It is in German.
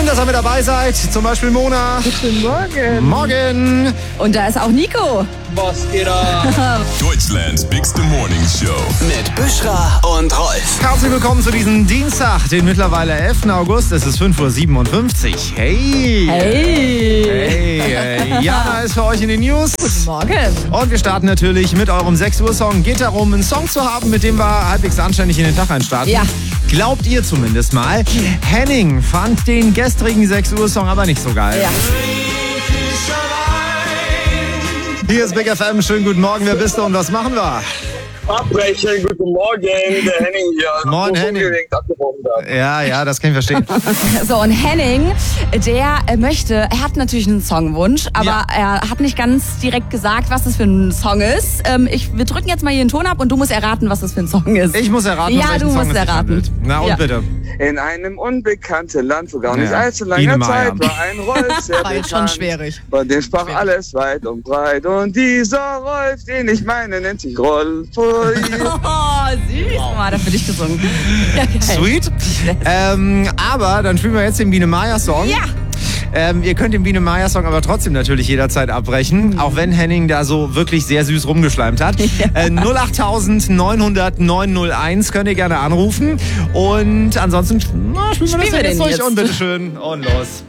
dass ihr mit dabei seid. Zum Beispiel Mona. Guten Morgen. Morgen. Und da ist auch Nico. Was geht ab? Deutschlands bigste Morning Show. Mit Büschra und Rolf. Herzlich willkommen zu diesem Dienstag, den mittlerweile 11. August. Es ist 5.57 Uhr. Hey. Hey. Jana ist für euch in den News. Guten Morgen. Und wir starten natürlich mit eurem 6 Uhr Song. Geht darum, einen Song zu haben, mit dem wir halbwegs anständig in den Tag einstarten. Ja. Glaubt ihr zumindest mal. Henning fand den gestrigen 6 Uhr Song aber nicht so geil. Ja. Hier ist Big FM. Schönen guten Morgen. Wer bist du und was machen wir? Abbrechen, guten Morgen, der Henning hier. Moin, Henning. Ja, das kann ich verstehen. So, und Henning, der er hat natürlich einen Songwunsch, aber Ja. er hat nicht ganz direkt gesagt, was das für ein Song ist. Wir drücken jetzt mal hier den Ton ab und du musst erraten, was das für ein Song ist. Ich muss erraten, Ja, um welchen du Song musst es sich erraten. handelt. Na und Ja. bitte. In einem unbekannten Land, sogar nicht Ja. allzu Biene langer Maya. Zeit, war ein Rolf sehr War jetzt schon bekannt. schwierig. Von dem sprach alles weit und breit. Und dieser Rolf, den ich meine, nennt sich Rolf. Oh, süß. Oh, hat er für dich gesungen. Ja, geil. Sweet. Aber dann spielen wir jetzt den Biene Maya Song. Ja. Ihr könnt den Biene Maya Song aber trotzdem natürlich jederzeit abbrechen, auch wenn Henning da so wirklich sehr süß rumgeschleimt hat. 08000 900 901 könnt ihr gerne anrufen. Und ansonsten spielen wir das wir jetzt den durch jetzt. und bitteschön und los.